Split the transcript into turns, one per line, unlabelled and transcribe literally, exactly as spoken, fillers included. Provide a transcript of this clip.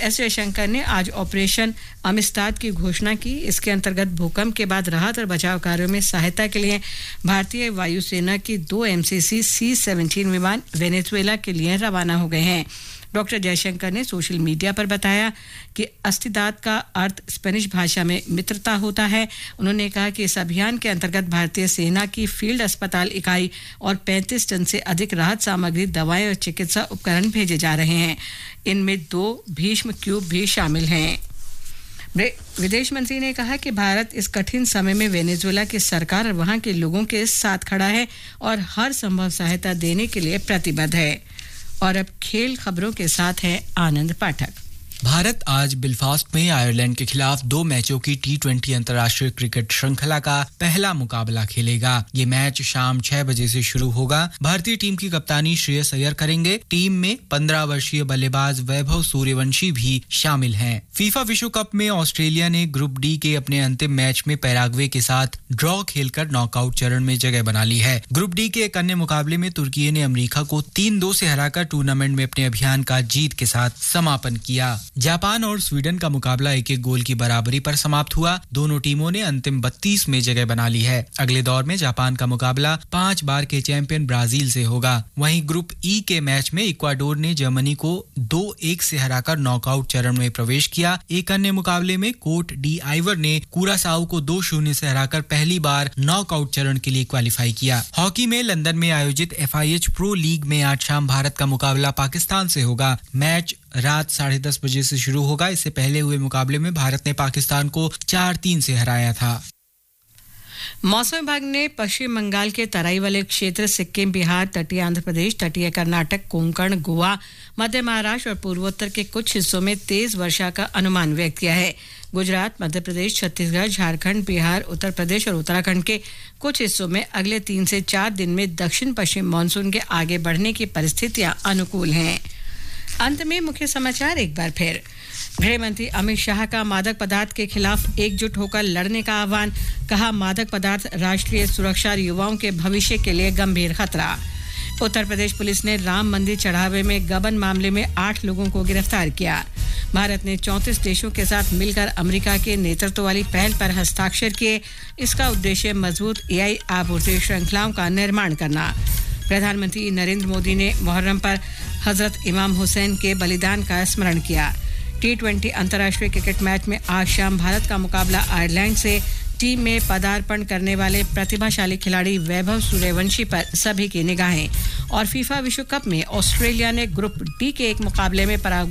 S Jaishankar ने आज operation अमिस्ताद की घोषणा की। इसके अंतर्गत भूकंप के बाद राहत और बचाव कार्यों में सहायता के लिए भारतीय वायुसेना की दो एम सी सी सी सत्रह विमान वेनेजुएला के लिए रवाना हो गए हैं। डॉक्टर जयशंकर ने सोशल मीडिया पर बताया कि अस्तिदाद का अर्थ स्पेनिश भाषा में मित्रता होता है। उन्होंने कहा कि इस अभियान के अंतर्गत भारतीय सेना की फील्ड अस्पताल इकाई और पैंतीस टन से अधिक राहत सामग्री, दवाएं और चिकित्सा उपकरण भेजे जा रहे हैं। इनमें दो भीष्म क्यूब भी शामिल हैं। विदेश मंत्री ने कहा कि भारत इस कठिन समय में वेनेजुएला की सरकार और वहां के लोगों के साथ खड़ा है और हर संभव सहायता देने के लिए प्रतिबद्ध है। और अब खेल खबरों के साथ है आनंद पाठक।
भारत आज बेलफास्ट में आयरलैंड के खिलाफ दो मैचों की टी ट्वेंटी अंतर्राष्ट्रीय क्रिकेट श्रृंखला का पहला मुकाबला खेलेगा। ये मैच शाम छह बजे से शुरू होगा। भारतीय टीम की कप्तानी श्रेयस अय्यर करेंगे। टीम में पंद्रह वर्षीय बल्लेबाज वैभव सूर्यवंशी भी शामिल हैं। फीफा विश्व कप में ऑस्ट्रेलिया ने ग्रुप डी के अपने अंतिम मैच में पैराग्वे के साथ ड्रॉ खेलकर नॉकआउट चरण में जगह बना ली है। ग्रुप डी के एक अन्य मुकाबले में तुर्की ने अमेरिका को तीन दो से हराकर टूर्नामेंट में अपने अभियान का जीत के साथ समापन किया। जापान और स्वीडन का मुकाबला एक एक गोल की बराबरी पर समाप्त हुआ। दोनों टीमों ने अंतिम बत्तीस में जगह बना ली है। अगले दौर में जापान का मुकाबला पांच बार के चैंपियन ब्राजील से होगा। वहीं ग्रुप ई के मैच में इक्वाडोर ने जर्मनी को दो एक से हराकर नॉकआउट चरण में प्रवेश किया। एक अन्य मुकाबले में कोट डी आइवर ने कुरासाओ को दो शून्य से हराकर पहली बार नॉकआउट चरण के लिए क्वालिफाई किया। हॉकी में लंदन में आयोजित F I H pro league में आज शाम भारत का मुकाबला पाकिस्तान से होगा। मैच रात साढ़े दस बजे से शुरू होगा। इससे पहले हुए मुकाबले में भारत ने पाकिस्तान को चार तीन से हराया था।
मौसम विभाग ने पश्चिम बंगाल के तराई वाले क्षेत्र, सिक्किम, बिहार, तटीय आंध्र प्रदेश, तटीय कर्नाटक, कोंकण, गोवा, मध्य महाराष्ट्र और पूर्वोत्तर के कुछ हिस्सों में तेज वर्षा का अनुमान व्यक्त किया है। गुजरात, मध्य प्रदेश, छत्तीसगढ़, झारखंड, बिहार, उत्तर प्रदेश और उत्तराखंड के कुछ हिस्सों में अगले तीन से चार दिन में दक्षिण पश्चिम मानसून के आगे बढ़ने की परिस्थितियां अनुकूल हैं। अंत में मुख्य समाचार एक बार फिर। गृह मंत्री अमित शाह का मादक पदार्थ के खिलाफ एकजुट होकर लड़ने का आह्वान। कहा, मादक पदार्थ राष्ट्रीय सुरक्षा और युवाओं के भविष्य के लिए गंभीर खतरा। उत्तर प्रदेश पुलिस ने राम मंदिर चढ़ावे में गबन मामले में आठ लोगों को गिरफ्तार किया। भारत ने चौंतीस देशों के साथ मिलकर अमेरिका के नेतृत्व वाली पहल पर हस्ताक्षर किए। इसका उद्देश्य मजबूत ए आई आपूर्ति श्रृंखलाओं का निर्माण करना। प्रधानमंत्री नरेंद्र मोदी ने मुहर्रम पर हजरत इमाम हुसैन के बलिदान का स्मरण किया। टी ट्वेंटी अंतर्राष्ट्रीय क्रिकेट मैच में आज शाम भारत का मुकाबला आयरलैंड से। टीम में पदार्पण करने वाले प्रतिभाशाली खिलाड़ी वैभव सूर्यवंशी पर सभी की निगाहें। और फीफा विश्व कप में ऑस्ट्रेलिया ने ग्रुप डी के एक मुकाबले में पराग्वे